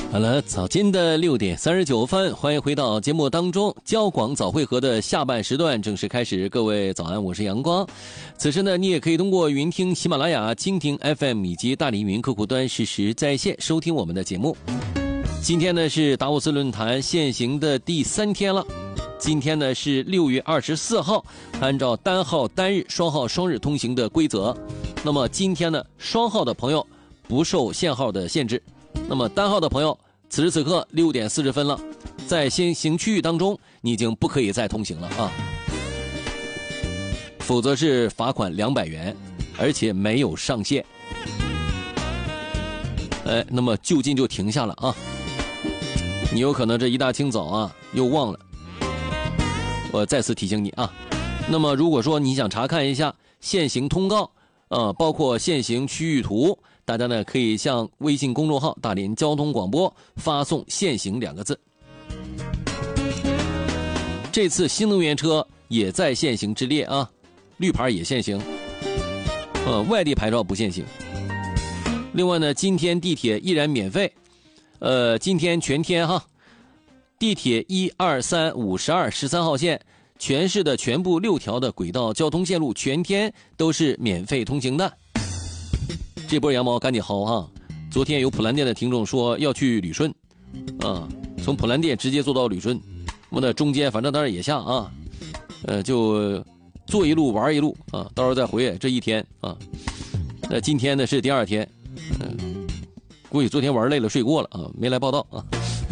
好了，早间的6:39，欢迎回到节目当中。交广早会合的下半时段正式开始，各位早安，我是阳光。此时呢，你也可以通过云听、喜马拉雅、蜻蜓 FM 以及大理云客户端实时在线收听我们的节目。今天呢是达沃斯论坛现行的第3天了。今天呢是6月24号，按照单号单日、双号双日通行的规则。那么今天呢，双号的朋友不受限号的限制。那么单号的朋友，此时此刻6:40了，在先行区域当中，你已经不可以再通行了啊，否则是罚款200元，而且没有上限。那么就近就停下了啊，你有可能这一大清早啊又忘了，我再次提醒你啊。那么如果说你想查看一下现行通告，包括现行区域图，大家呢可以向微信公众号大连交通广播发送现行2个字。这次新能源车也在现行之列啊，绿牌也现行，外地牌照不现行。另外呢，今天地铁依然免费，今天全天哈，地铁1、2、3、5、12、13号线全市的全部6条的轨道交通线路全天都是免费通行的。这波羊毛赶紧薅哈！昨天有普兰店的听众说要去旅顺，从普兰店直接坐到旅顺，我那中间反正当然也下啊，就坐一路玩一路啊，到时候再回这一天啊。那今天呢是第2天，估计昨天玩累了睡过了啊，没来报道啊。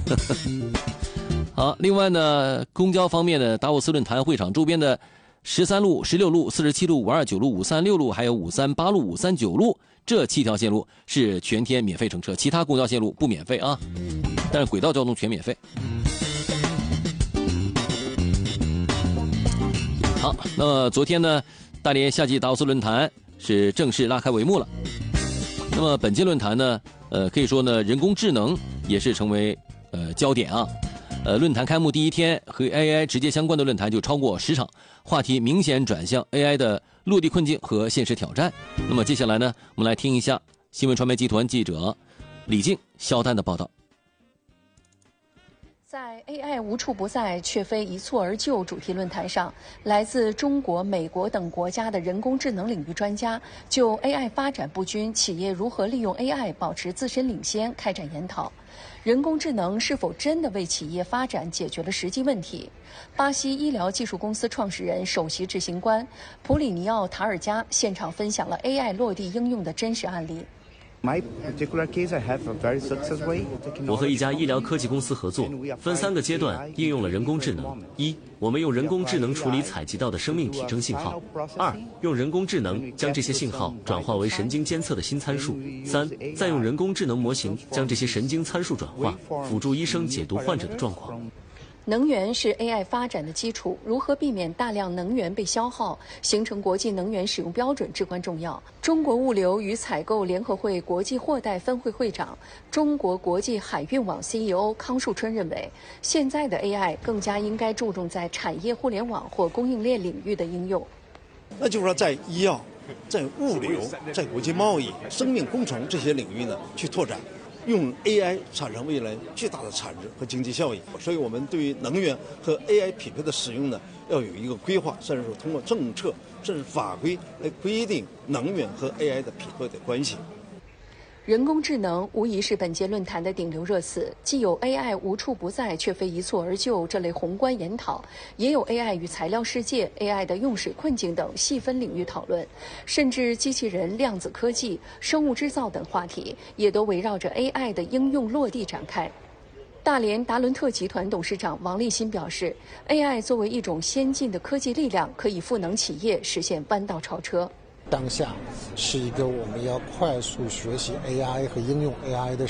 好，另外呢，公交方面的达沃斯论坛会场周边的13路、16路、47路、529路、536路，还有538路、539路，这7条线路是全天免费乘车，其他公交线路不免费啊，但是轨道交通全免费。好，那么昨天呢，大连夏季达沃斯论坛是正式拉开帷幕了。那么本届论坛呢，可以说呢，人工智能也是成为焦点啊。论坛开幕第1天，和 AI 直接相关的论坛就超过10场，话题明显转向 AI 的落地困境和现实挑战。那么接下来呢，我们来听一下新闻传媒集团记者李静、肖丹的报道。 在 AI 无处不在却非一蹴而就主题论坛上，来自中国、美国等国家的人工智能领域专家就 AI 发展不均，企业如何利用 AI 保持自身领先开展研讨。人工智能是否真的为企业发展解决了实际问题？巴西医疗技术公司创始人、首席执行官普里尼奥·塔尔加现场分享了 AI 落地应用的真实案例。 我和一家医疗科技公司合作，分3个阶段应用了人工智能。1，我们用人工智能处理采集到的生命体征信号；2，用人工智能将这些信号转化为神经监测的新参数；3，再用人工智能模型将这些神经参数转化，辅助医生解读患者的状况。 能源是 AI 发展的基础，如何避免大量能源被消耗，形成国际能源使用标准至关重要。中国物流与采购联合会国际货代分会会长、中国国际海运网 CEO 康树春认为，现在的 AI 更加应该注重在产业互联网或供应链领域的应用。 那就是说，在医药、在物流、在国际贸易、生命工程这些领域呢，去拓展。用 AI 产生未来巨大的产值和经济效益，所以我们对于能源和 AI 匹配的使用呢，要有一个规划，甚至说通过政策甚至法规来规定能源和 AI 的匹配的关系。 人工智能无疑是本届论坛的顶流热词，既有 AI 无处不在却非一蹴而就这类宏观研讨，也有 AI 与材料世界、AI 的用水困境等细分领域讨论，甚至机器人、量子科技、生物制造等话题，也都围绕着 AI 的应用落地展开。大连达伦特集团董事长王立新表示 ，AI 作为一种先进的科技力量，可以赋能企业实现弯道超车。 当下是一个我们要快速学习 AI 和应用 AI 的